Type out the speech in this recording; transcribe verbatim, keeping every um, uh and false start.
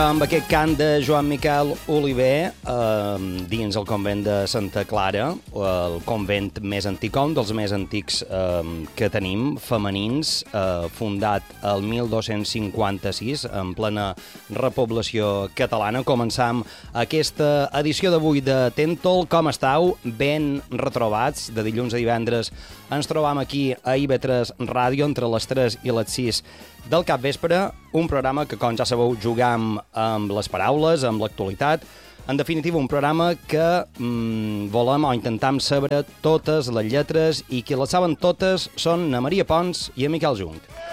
Amb aquest cant de Joan Miquel Oliver, eh, dins el convent de Santa Clara, el convent més antic, un dels més antics eh, que tenim, femenins, eh, fundat el mil dos-cents cinquanta-sis, en plena repoblació catalana. Començam aquesta edició d'avui de Tentol. Com estàu? Ben retrobats. De dilluns a divendres ens trobam aquí a I V tres Ràdio entre les tres i les sis del capvespre, un programa que, com ja sabeu, jugam amb les paraules, amb l'actualitat. En definitiva, un programa que mmm, volem o intentem saber totes les lletres, i qui les saben totes són na Maria Pons i en Miquel Jung.